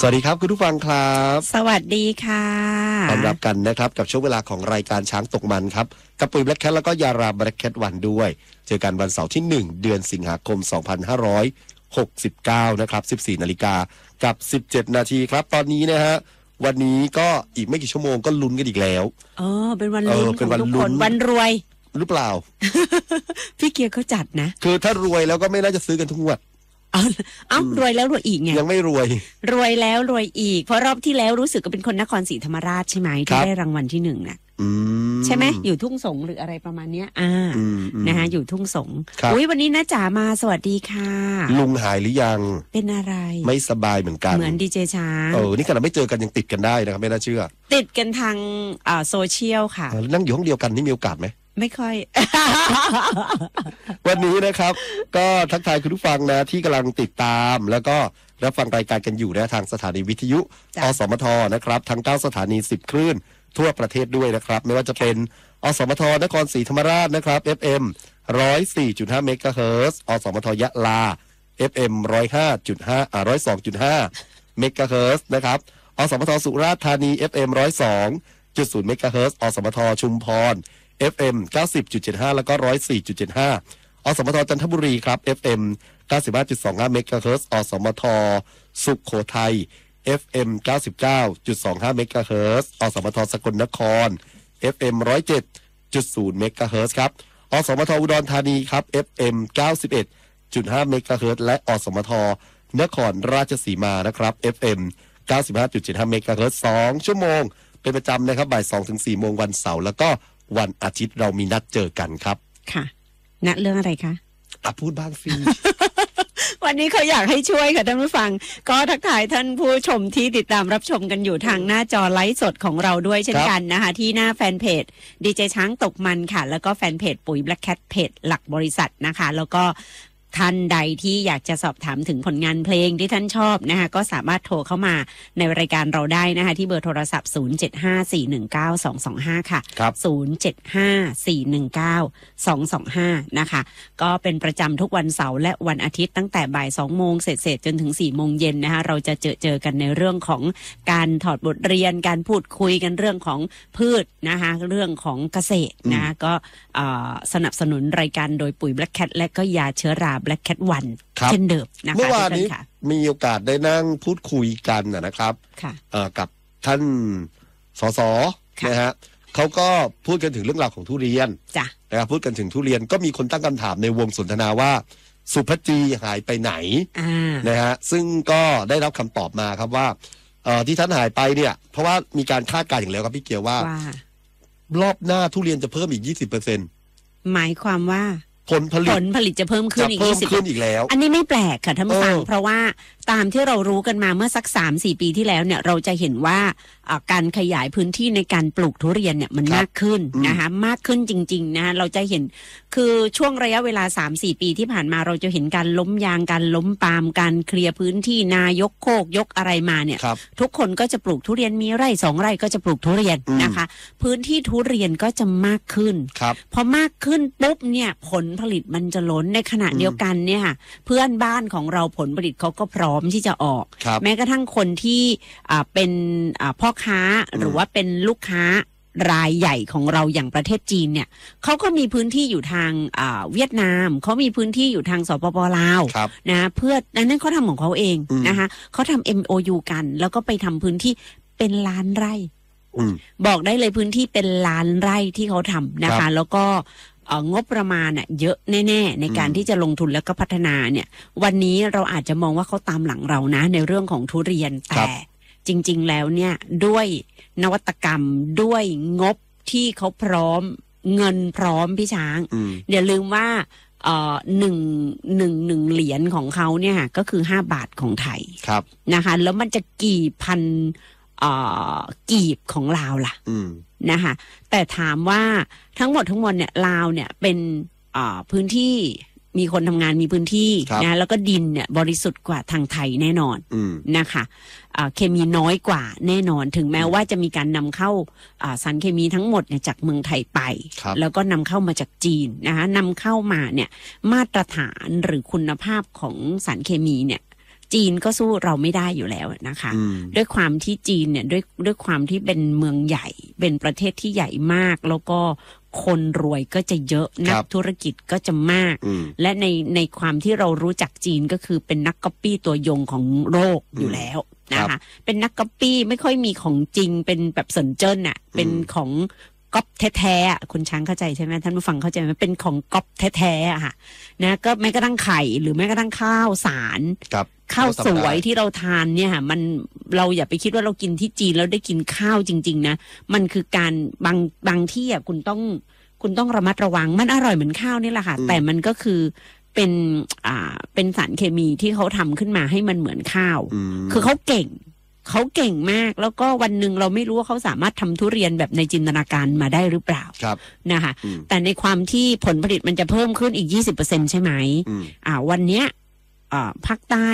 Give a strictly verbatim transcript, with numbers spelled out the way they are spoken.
สวัสดีครับคุณผู้ฟังครับสวัสดีค่ะต้อนรับกันนะครับกับช่วงเวลาของรายการช้างตกมันครับกับปุ๋ยแบล็คแคทแล้วก็ยาราแบล็คแคทวันด้วยเจอกันวันเสาร์ที่หนึ่งเดือนสิงหาคมสองพันห้าร้อยหกสิบเก้านะครับสิบสี่นาฬิกากับสิบเจ็ดนาทีครับตอนนี้นะฮะวันนี้ก็อีกไม่กี่ชั่วโมงก็ลุ้นกันอีกแล้วอ๋อเป็นวันลุ้นของทุกคนวันรวยหรือเปล่าพี่เกียร์เขาจัดนะคือถ้ารวยแล้วก็ไม่น่าจะซื้อกันทุกงวดเอ้าเอ้ารวยแล้วรวยอีกไงยังไม่รวยรวยแล้วรวยอีกเพราะรอบที่แล้วรู้สึกก็เป็นคนนครศรีธรรมราชใช่ไหมที่ได้รางวัลที่หนึ่งน่ะใช่ไหมอยู่ทุ่งสงหรืออะไรประมาณเนี้ยอ่านะคะอยู่ทุ่งสงอุ้ยวันนี้น้าจ๋ามาสวัสดีค่ะลุงหายหรือยังเป็นอะไรไม่สบายเหมือนกันเหมือนดีเจช้างเออนี่ขนาดไม่เจอกันยังติดกันได้นะครับไม่น่าเชื่อติดกันทางอ่าโซเชียลค่ะนั่งอยู่ห้องเดียวกันนี่มีโอกาสไหมไม่ค่อยวันนี้นะครับก็ทักทายคุณผู้ฟังนะที่กำลังติดตามแล้วก็รับฟังรายการกันอยู่นะทางสถานีวิทยุอสมทนะครับทั้งเก้าสถานีสิบคลื่นทั่วประเทศด้วยนะครับไม่ว่าจะเป็นอสมทนครศรีธรรมราชนะครับ เอฟ เอ็ม หนึ่งร้อยสี่จุดห้า เมกะเฮิรตซ์อสมทยะลา เอฟ เอ็ม หนึ่งร้อยห้าจุดห้า อ่า หนึ่งร้อยสองจุดห้า เมกะเฮิรตซ์นะครับอสมทสุราษฎร์ธานี เอฟ เอ็ม หนึ่งร้อยสองจุดศูนย์ เมกะเฮิรตซ์อสมทชุมพรเอฟ เอ็ม เก้าสิบจุดเจ็ดห้า แล้วก็ หนึ่งร้อยสี่จุดเจ็ดห้า อสมทจันทบุรีครับ เอฟ เอ็ม เก้าสิบห้าจุดสองห้า เมกะเฮิรตซ์อสมทสุโขทัย เอฟ เอ็ม เก้าสิบเก้าจุดสองห้า เมกะเฮิรตซ์อสมทสกลนคร เอฟ เอ็ม หนึ่งร้อยเจ็ดจุดศูนย์ เมกะเฮิรตซ์ครับอสมทอุดรธานีครับ เอฟ เอ็ม เก้าสิบเอ็ดจุดห้า เมกะเฮิรตซ์และอสมทนครราชสีมานะครับ เอฟ เอ็ม เก้าสิบห้าจุดเจ็ดห้า เมกะเฮิรตซ์สองชั่วโมงเป็นประจำนะครับบ่าย สองถึงสี่ โมงวันเสาร์แล้วก็วันอาทิตย์เรามีนัดเจอกันครับค่ะนัดเรื่องอะไรคะอ่ะพูดบ้างสิวันนี้เขาอยากให้ช่วยค่ะท่านผู้ฟังก็ทักทายท่านผู้ชมที่ติดตามรับชมกันอยู่ทางหน้าจอไลฟ์สดของเราด้วยเช่นกันนะคะที่หน้าแฟนเพจดีเจช้างตกมันค่ะแล้วก็แฟนเพจปุ๋ยแบล็คแคทเพจหลักบริษัทนะคะแล้วก็ท่านใดที่อยากจะสอบถามถึงผลงานเพลงที่ท่านชอบนะคะก็สามารถโทรเข้ามาในรายการเราได้นะคะที่เบอร์โทรศัพท์ศูนย์ เจ็ด ห้า สี่ หนึ่ง เก้า สอง สอง ห้าค่ะครับศูนย์ เจ็ด ห้า สี่ หนึ่ง เก้า สอง สอง ห้านะคะก็เป็นประจำทุกวันเสาร์และวันอาทิตย์ตั้งแต่บ่าย สอง โมงเศษๆจนถึง สี่ โมงเย็นนะคะเราจะเจอเจอกันในเรื่องของการถอดบทเรียนการพูดคุยกันเรื่องของพืชนะคะเรื่องของเกษตรนะก็สนับสนุนรายการโดยปุ๋ย Black Cat และก็ยาเชื้อราแบล็คแคทวันเช่นเดิมนะคะเมื่อวานนี้มีโอกาสได้นั่งพูดคุยกันนะครับกับท่านสสนะฮะเขาก็พูดกันถึงเรื่องราวของทุเรียนนะครับพูดกันถึงทุเรียนก็มีคนตั้งคำถามในวงสนทนาว่าสุภจีหายไปไหนนะฮะซึ่งก็ได้รับคำตอบมาครับว่าที่ท่านหายไปเนี่ยเพราะว่ามีการคาดการณ์อย่างแล้วครับพี่เกียวว่ารอบหน้าทุเรียนจะเพิ่มอีก ยี่สิบเปอร์เซ็นต์หมายความว่าผลผลิตผลผลิตจะเพิ่มขึ้นอีกยี่สิบเปอร์เซ็นต์ อีกแล้วอันนี้ไม่แปลกค่ะท่านผู้ฟังเพราะว่าตามที่เรารู้กันมาเมื่อสัก สามสี่ ปีที่แล้วเนี่ยเราจะเห็นว่าการขยายพื้นที่ในการปลูกทุเรียนเนี่ยมันมากขึ้นนะคะมากขึ้นจริงๆนะเราจะเห็นคือช่วงระยะเวลา สามสี่ ปีที่ผ่านมาเราจะเห็นการล้มยางการล้มปาล์มการเคลียร์พื้นที่นายกโคกยกอะไรมาเนี่ยทุกคนก็จะปลูกทุเรียนมีไร่สองไร่ก็จะปลูกทุเรียนนะคะพื้นที่ทุเรียนก็จะมากขึ้นพอมากขึ้นปุ๊บเนี่ยผลผลิตมันจะล้นในขณะเดียวกันเนี่ยเพื่อนบ้านของเราผลผลิตเขาก็พร้อมที่จะออกแม้กระทั่งคนที่เป็นพ่อค้าหรือว่าเป็นลูกค้ารายใหญ่ของเราอย่างประเทศจีนเนี่ยเขาก็มีพื้นที่อยู่ทางเวียดนามเขามีพื้นที่อยู่ทางสปปลาวนะเพื่อนั้นเขาทำของเขาเองนะคะเขาทำ เอ็ม โอ ยู กันแล้วก็ไปทำพื้นที่เป็นล้านไร่บอกได้เลยพื้นที่เป็นล้านไร่ที่เขาทำนะคะแล้วก็งบประมาณน่ะเยอะแน่ๆในการที่จะลงทุนแล้วก็พัฒนาเนี่ยวันนี้เราอาจจะมองว่าเขาตามหลังเรานะในเรื่องของทุเรียนแต่จริงๆแล้วเนี่ยด้วยนวัตกรรมด้วยงบที่เขาพร้อมเงินพร้อมพี่ช้างอย่าลืมว่าเอ่อหนึ่งหนึ่งหนึ่งเหรียญของเขาเนี่ยก็คือห้าบาทของไทยนะคะแล้วมันจะกี่พันเอ่อกีบของลาวล่ะนะคะแต่ถามว่าทั้งหมดทั้งมวลเนี่ยลาวเนี่ยเป็นพื้นที่มีคนทำงานมีพื้นที่นะแล้วก็ดินเนี่ยบริสุทธิ์กว่าทางไทยแน่นอนนะคะเคมีน้อยกว่าแน่นอนถึงแม้ว่าจะมีการนำเข้าสารเคมีทั้งหมดเนี่ยจากเมืองไทยไปแล้วก็นำเข้ามาจากจีนนะคะนำเข้ามาเนี่ยมาตรฐานหรือคุณภาพของสารเคมีเนี่ยจีนก็สู้เราไม่ได้อยู่แล้วนะคะ ด้วยความที่จีนเนี่ยด้วยด้วยความที่เป็นเมืองใหญ่เป็นประเทศที่ใหญ่มากแล้วก็คนรวยก็จะเยอะนักธุรกิจก็จะมากและในในความที่เรารู้จักจีนก็คือเป็นนักก๊อปปี้ตัวยงของโลกอยู่แล้วนะคะเป็นนักก๊อปปี้ไม่ค่อยมีของจริงเป็นแบบสนเจิ้นอ่ะเป็นของก๊อปแท้ๆคุณช้างเข้าใจใช่ไหมท่านผู้ฟังเข้าใจไหมเป็นของก๊อปแท้ๆอะค่ะนะก็แม้กระทั่งไข่หรือแม้กระทั่งข้าวสารข้าวสวยที่เราทานเนี่ยค่ะมันเราอย่าไปคิดว่าเรากินที่จีนแล้วได้กินข้าวจริงๆนะมันคือการบางบางที่อ่ะคุณต้องคุณต้องระมัดระวังมันอร่อยเหมือนข้าวนี่แหละค่ะแต่มันก็คือเป็นอ่าเป็นสารเคมีที่เขาทำขึ้นมาให้มันเหมือนข้าวคือเขาเก่งเขาเก่งมากแล้วก็วันหนึ่งเราไม่รู้ว่าเขาสามารถทำทุเรียนแบบในจินตนาการมาได้หรือเปล่านะคะแต่ในความที่ผลผลิตมันจะเพิ่มขึ้นอีก ยี่สิบเปอร์เซ็นต์ ใช่ไหมอ่าวันเนี้ยอ่าภาคใต้